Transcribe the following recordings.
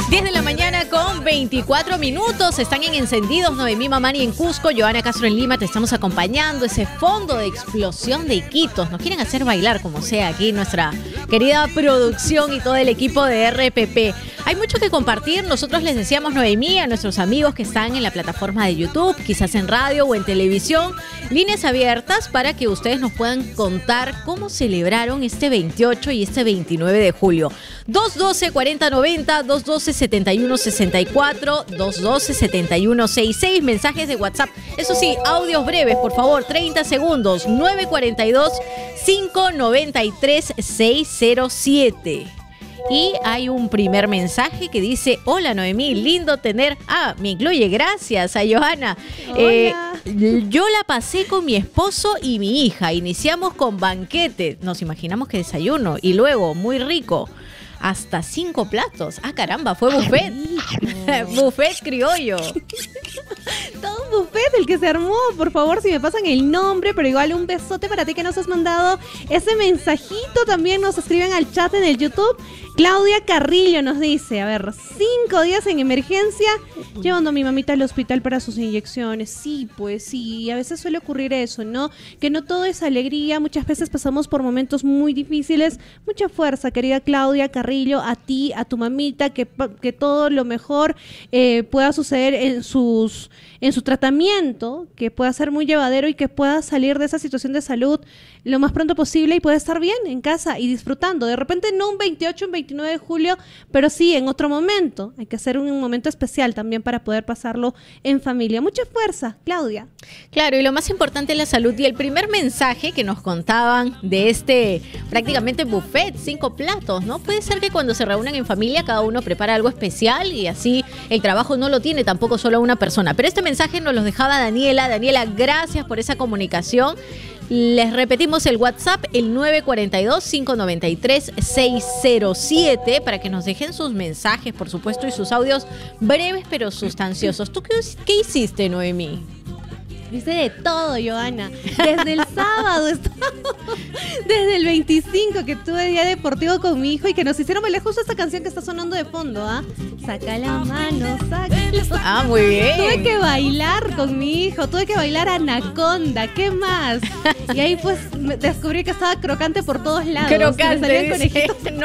10 de la mañana con 24 minutos. Están en Encendidos, Noemí Mamani en Cusco, Johanna Castro en Lima. Te estamos acompañando. Ese fondo de explosión de Iquitos. Nos quieren hacer bailar como sea aquí nuestra querida producción y todo el equipo de RPP. Hay mucho que compartir. Nosotros les decíamos, Noemí, a nuestros amigos que están en la plataforma de YouTube, quizás en radio o en televisión, líneas abiertas para que ustedes nos puedan contar cómo celebraron este 28 y este 29 de julio. 212-4090, 212-7164, 212-7166, mensajes de WhatsApp. Eso sí, audios breves, por favor, 30 segundos, 942-593-607. Y hay un primer mensaje que dice: hola Noemí, lindo tener... me incluye, gracias a Johanna. Yo la pasé con mi esposo y mi hija. Iniciamos con banquete. Nos imaginamos que desayuno. Y luego, muy rico, hasta 5 platos. Caramba, fue buffet. Buffet criollo. Todo un buffet el que se armó. Por favor, si me pasan el nombre, pero igual un besote para ti que nos has mandado ese mensajito. También nos escriben al chat en el YouTube. Claudia Carrillo nos dice, 5 días en emergencia, llevando a mi mamita al hospital para sus inyecciones. Sí, pues sí, a veces suele ocurrir eso, ¿no? Que no todo es alegría, muchas veces pasamos por momentos muy difíciles. Mucha fuerza, querida Claudia Carrillo, a ti, a tu mamita, que todo lo mejor pueda suceder en su tratamiento, que pueda ser muy llevadero y que pueda salir de esa situación de salud lo más pronto posible y pueda estar bien en casa y disfrutando. De repente no un 28, un 29 de julio, pero sí en otro momento. Hay que hacer un momento especial también para poder pasarlo en familia. Mucha fuerza, Claudia. Claro, y lo más importante es la salud. Y el primer mensaje que nos contaban de este prácticamente buffet, 5 platos, ¿no? Puede ser que cuando se reúnan en familia cada uno prepara algo especial y así el trabajo no lo tiene tampoco solo una persona. Pero este mensaje nos lo dejaba Daniela. Daniela, gracias por esa comunicación. Les repetimos el WhatsApp, el 942-593-607, para que nos dejen sus mensajes, por supuesto, y sus audios breves pero sustanciosos. ¿Tú qué hiciste, Noemí? Hice de todo, Johanna. Desde el sábado, desde el 25 que tuve día deportivo con mi hijo y que nos hicieron bailar justo esta canción que está sonando de fondo, Saca la mano, saca. Muy bien. Tuve que bailar con mi hijo, tuve que bailar Anaconda, ¿qué más? Y ahí pues descubrí que estaba crocante por todos lados. Crocante, no,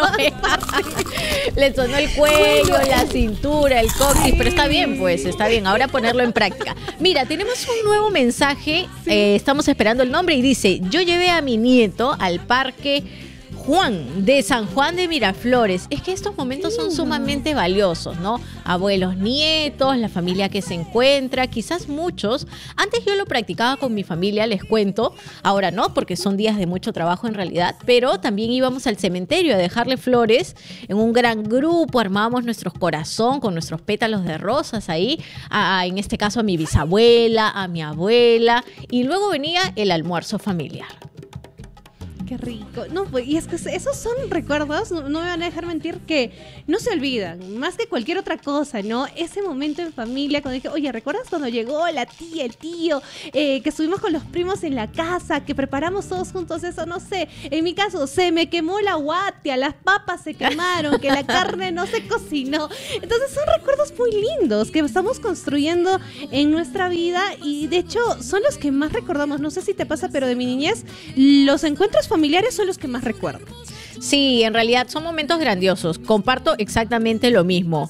le sonó el cuello, la cintura, el coxis, pero está bien, pues, está bien. Ahora ponerlo en práctica. Mira, tenemos un nuevo mensaje, estamos esperando el nombre y dice: yo llevé a mi nieto al parque Juan de San Juan de Miraflores. Es que estos momentos son sumamente valiosos, ¿no? Abuelos, nietos, la familia que se encuentra, quizás muchos. Antes yo lo practicaba con mi familia, les cuento. Ahora no, porque son días de mucho trabajo en realidad. Pero también íbamos al cementerio a dejarle flores en un gran grupo. Armábamos nuestros corazón con nuestros pétalos de rosas ahí. En este caso a mi bisabuela, a mi abuela. Y luego venía el almuerzo familiar. Qué rico. No, pues, y es que esos son recuerdos, no me van a dejar mentir, que no se olvidan, más que cualquier otra cosa, ¿no? Ese momento en familia, cuando dije, oye, ¿recuerdas cuando llegó la tía, el tío, que estuvimos con los primos en la casa, que preparamos todos juntos eso? No sé, en mi caso, se me quemó la guatia, las papas se quemaron, que la carne no se cocinó. Entonces son recuerdos muy lindos que estamos construyendo en nuestra vida y de hecho son los que más recordamos. No sé si te pasa, pero de mi niñez, los encuentros familiares son los que más recuerdo. Sí, en realidad son momentos grandiosos. Comparto exactamente lo mismo.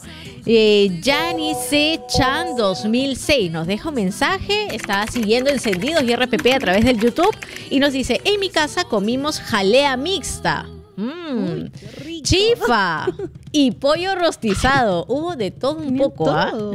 Janice Chan 2006 nos deja un mensaje. Está siguiendo Encendidos y RPP a través del YouTube y nos dice: en mi casa comimos jalea mixta. Uy, qué rico. Chifa y pollo rostizado. Hubo de todo un poco,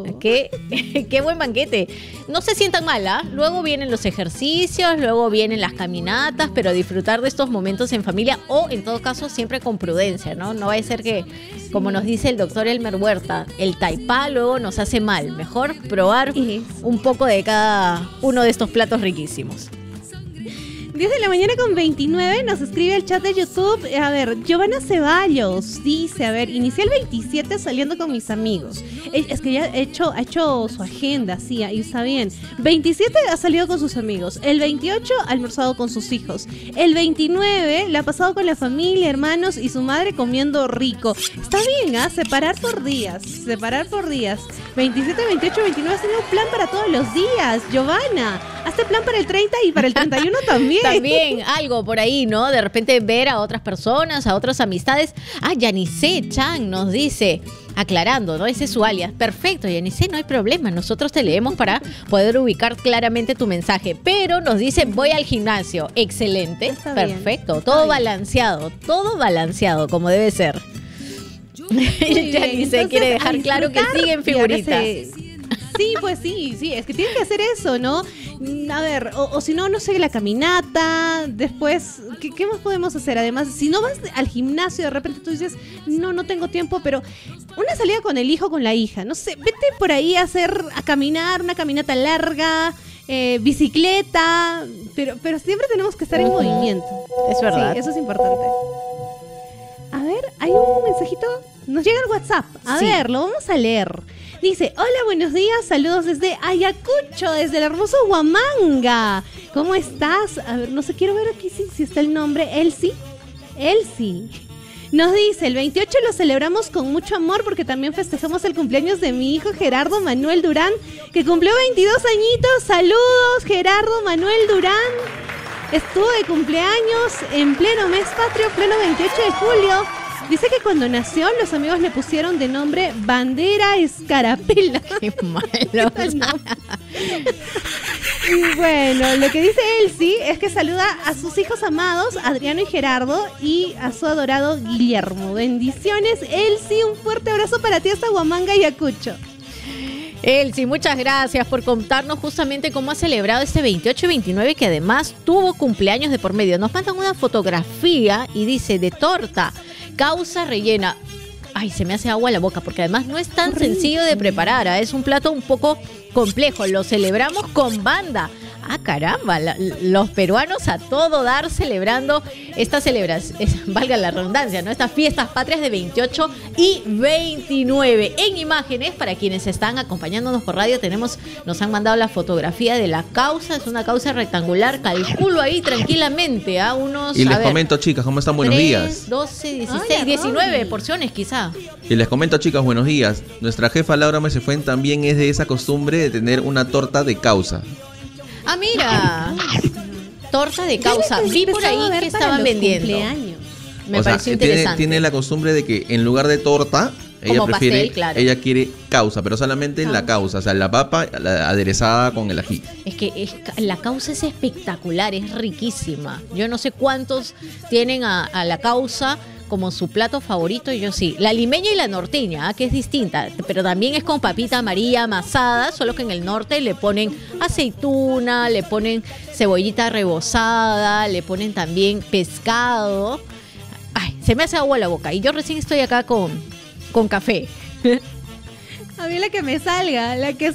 Qué buen banquete. No se sientan mal, Luego vienen los ejercicios, luego vienen las caminatas, pero disfrutar de estos momentos en familia o, en todo caso, siempre con prudencia, ¿no? No va a ser que, como nos dice el doctor Elmer Huerta, el taipá luego nos hace mal. Mejor probar un poco de cada uno de estos platos riquísimos. 10 de la mañana con 29 nos escribe el chat de YouTube. A ver, Giovanna Ceballos dice, a ver, inicié el 27 saliendo con mis amigos. Es que ya ha hecho su agenda, sí, ahí está bien. 27 ha salido con sus amigos. El 28 ha almorzado con sus hijos. El 29 la ha pasado con la familia, hermanos y su madre comiendo rico. Está bien, ¿ah? Separar por días. 27, 28, 29 has tenido un plan para todos los días, Giovanna. Hazte plan para el 30 y para el 31 también. También algo por ahí, ¿no? De repente ver a otras personas, a otras amistades. Yanice Chan nos dice, aclarando, ¿no? Ese es su alias. Perfecto, Yanice, no hay problema. Nosotros te leemos para poder ubicar claramente tu mensaje. Pero nos dice, voy al gimnasio. Excelente. Está perfecto. bien. Todo balanceado, como debe ser. Yanice quiere dejar claro que siguen figuritas. Sí, pues sí, es que tienen que hacer eso, ¿no? A ver, o si no, no sé, la caminata, después, ¿qué más podemos hacer? Además, si no vas al gimnasio, de repente tú dices, no tengo tiempo, pero una salida con el hijo, con la hija, no sé, vete por ahí a caminar, una caminata larga, bicicleta, pero siempre tenemos que estar en movimiento. Es verdad. Sí, eso es importante. A ver, hay un mensajito, nos llega el WhatsApp, a ver, lo vamos a leer. Dice, hola, buenos días, saludos desde Ayacucho, desde el hermoso Huamanga. ¿Cómo estás? A ver, no sé, quiero ver aquí si está el nombre. Elsie. Nos dice, el 28 lo celebramos con mucho amor porque también festejamos el cumpleaños de mi hijo Gerardo Manuel Durán, que cumplió 22 añitos. Saludos, Gerardo Manuel Durán. Estuvo de cumpleaños en pleno mes patrio, pleno 28 de julio. Dice que cuando nació, los amigos le pusieron de nombre Bandera Escarapela. Qué malo. Y bueno, lo que dice Elsie es que saluda a sus hijos amados, Adriano y Gerardo, y a su adorado Guillermo. Bendiciones, Elsie. Un fuerte abrazo para ti hasta Huamanga y Ayacucho. Elsie, muchas gracias por contarnos justamente cómo ha celebrado este 28 y 29, que además tuvo cumpleaños de por medio. Nos mandan una fotografía y dice, de torta, causa rellena. Ay, se me hace agua la boca, porque además no es tan sencillo de preparar, ¿eh? Es un plato un poco complejo. Lo celebramos con banda. Caramba, los peruanos a todo dar celebrando estas celebración, valga la redundancia, ¿no? Estas fiestas patrias de 28 y 29. En imágenes, para quienes están acompañándonos por radio, nos han mandado la fotografía de la causa. Es una causa rectangular, calculo ahí tranquilamente, Y les comento, chicas, ¿cómo están? Buenos 3, días. 12, 16, 19 porciones quizá. Y les comento, chicas, buenos días. Nuestra jefa Laura Mesefuen también es de esa costumbre de tener una torta de causa. Mira, torta de causa. Vi por ahí que estaban vendiendo. Me pareció interesante. Tiene la costumbre de que en lugar de torta, ella prefiere, pastel, claro. Ella quiere causa, pero solamente la causa, o sea, la papa aderezada con el ají. Es que la causa es espectacular, es riquísima. Yo no sé cuántos tienen a la causa como su plato favorito, yo sí. La limeña y la norteña, que es distinta, pero también es con papita amarilla amasada, solo que en el norte le ponen aceituna, le ponen cebollita rebozada, le ponen también pescado. Ay, se me hace agua la boca. Y yo recién estoy acá con café. A mí la que me salga, la que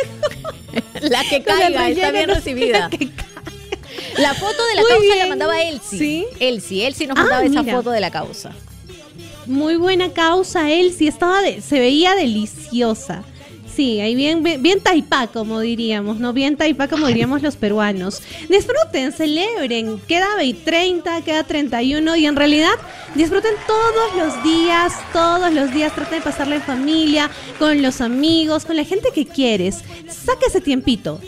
caiga, está bien recibida. La foto de la causa bien. La mandaba Elsie. ¿Sí? Elsie nos mandaba esa foto de la causa. Muy buena causa, Elsie. Se veía deliciosa. Sí, ahí bien taipá, como diríamos, ¿no? Bien taipá, como diríamos los peruanos. Disfruten, celebren. Queda 30, queda 31 y en realidad disfruten todos los días. Traten de pasarla en familia, con los amigos, con la gente que quieres. Saca ese tiempito.